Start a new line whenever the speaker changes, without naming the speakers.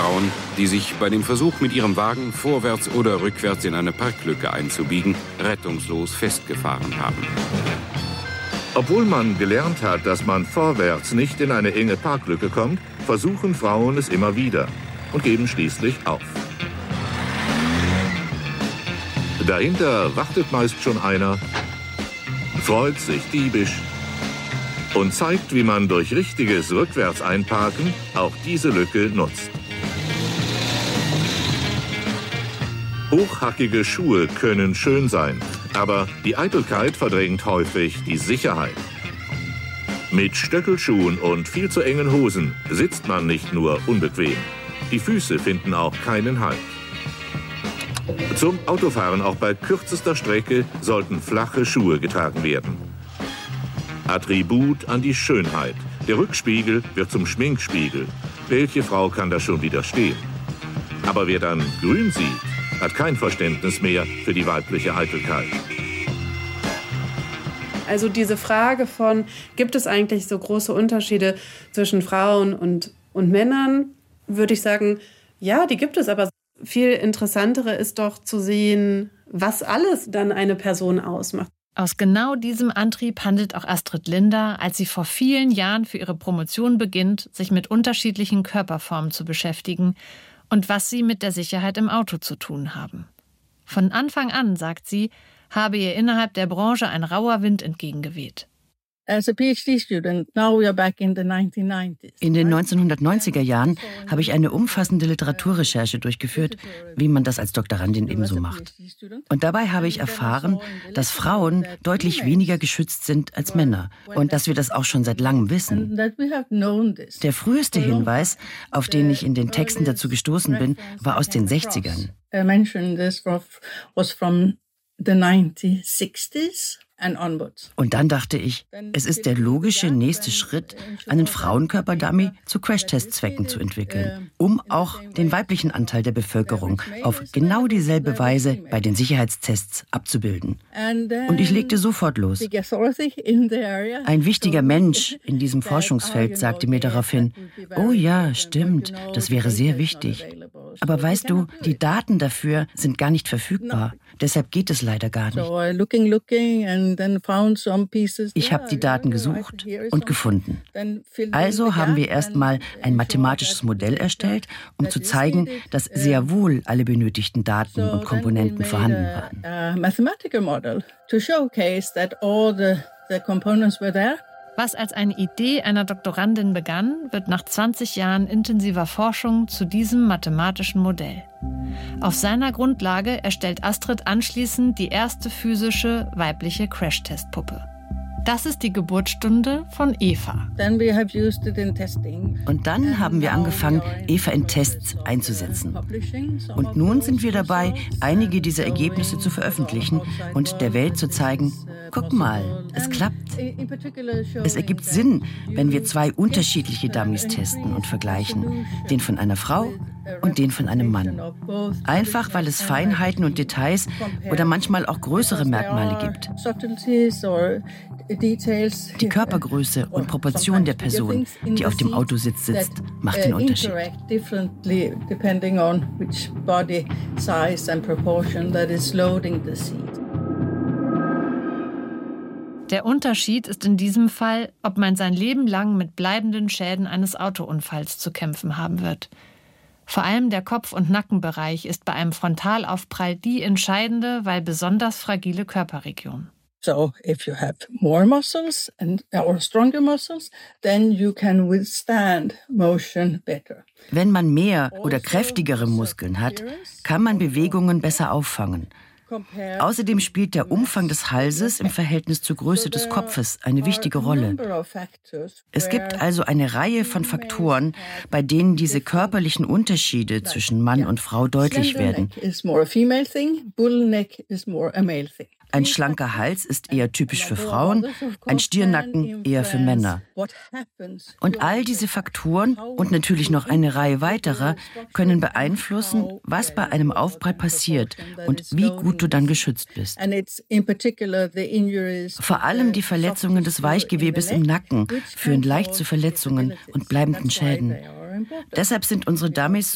Frauen, die sich bei dem Versuch, mit ihrem Wagen vorwärts oder rückwärts in eine Parklücke einzubiegen, rettungslos festgefahren haben.
Obwohl man gelernt hat, dass man vorwärts nicht in eine enge Parklücke kommt, versuchen Frauen es immer wieder und geben schließlich auf. Dahinter wartet meist schon einer, freut sich diebisch und zeigt, wie man durch richtiges Rückwärts-Einparken auch diese Lücke nutzt. Hochhackige Schuhe können schön sein, aber die Eitelkeit verdrängt häufig die Sicherheit. Mit Stöckelschuhen und viel zu engen Hosen sitzt man nicht nur unbequem, die Füße finden auch keinen Halt. Zum Autofahren auch bei kürzester Strecke sollten flache Schuhe getragen werden. Attribut an die Schönheit. Der Rückspiegel wird zum Schminkspiegel. Welche Frau kann da schon widerstehen? Aber wer dann grün sieht, hat kein Verständnis mehr für die weibliche Eitelkeit.
Also diese Frage von, gibt es eigentlich so große Unterschiede zwischen Frauen und Männern, würde ich sagen, ja, die gibt es, aber viel interessantere ist doch zu sehen, was alles dann eine Person ausmacht.
Aus genau diesem Antrieb handelt auch Astrid Linder, als sie vor vielen Jahren für ihre Promotion beginnt, sich mit unterschiedlichen Körperformen zu beschäftigen und was sie mit der Sicherheit im Auto zu tun haben. Von Anfang an, sagt sie, habe ihr innerhalb der Branche ein rauer Wind entgegengeweht.
In den 1990er Jahren habe ich eine umfassende Literaturrecherche durchgeführt, wie man das als Doktorandin ebenso macht. Und dabei habe ich erfahren, dass Frauen deutlich weniger geschützt sind als Männer und dass wir das auch schon seit langem wissen. Der früheste Hinweis, auf den ich in den Texten dazu gestoßen bin, war aus den 60ern. Und dann dachte ich, es ist der logische nächste Schritt, einen Frauenkörperdummy zu Crashtest-Zwecken zu entwickeln, um auch den weiblichen Anteil der Bevölkerung auf genau dieselbe Weise bei den Sicherheitstests abzubilden. Und ich legte sofort los. Ein wichtiger Mensch in diesem Forschungsfeld sagte mir daraufhin, oh ja, stimmt, das wäre sehr wichtig. Aber weißt du, die Daten dafür sind gar nicht verfügbar. Deshalb geht es leider gar nicht. Ich habe die Daten gesucht und gefunden. Also haben wir erstmal ein mathematisches Modell erstellt, um zu zeigen, dass sehr wohl alle benötigten Daten und Komponenten vorhanden waren.
Was als eine Idee einer Doktorandin begann, wird nach 20 Jahren intensiver Forschung zu diesem mathematischen Modell. Auf seiner Grundlage erstellt Astrid anschließend die erste physische weibliche Crashtest-Puppe. Das ist die Geburtsstunde von Eva.
Und dann haben wir angefangen, Eva in Tests einzusetzen. Und nun sind wir dabei, einige dieser Ergebnisse zu veröffentlichen und der Welt zu zeigen, guck mal, es klappt. Es ergibt Sinn, wenn wir zwei unterschiedliche Dummies testen und vergleichen, den von einer Frau und den von einem Mann. Einfach, weil es Feinheiten und Details oder manchmal auch größere Merkmale gibt. Die Körpergröße und Proportion der Person, die auf dem Autositz sitzt, macht den Unterschied.
Der Unterschied ist in diesem Fall, ob man sein Leben lang mit bleibenden Schäden eines Autounfalls zu kämpfen haben wird. Vor allem der Kopf- und Nackenbereich ist bei einem Frontalaufprall die entscheidende, weil besonders fragile Körperregion.
So if you have more muscles or stronger muscles, then you can withstand motion better.
Wenn man mehr oder kräftigere Muskeln hat, kann man Bewegungen besser auffangen. Außerdem spielt der Umfang des Halses im Verhältnis zur Größe des Kopfes eine wichtige Rolle. Es gibt also eine Reihe von Faktoren, bei denen diese körperlichen Unterschiede zwischen Mann und Frau deutlich werden. Ein schlanker Hals ist eher typisch für Frauen, ein Stirnnacken eher für Männer. Und all diese Faktoren und natürlich noch eine Reihe weiterer können beeinflussen, was bei einem Aufprall passiert und wie gut du dann geschützt bist. Vor allem die Verletzungen des Weichgewebes im Nacken führen leicht zu Verletzungen und bleibenden Schäden. Deshalb sind unsere Dummies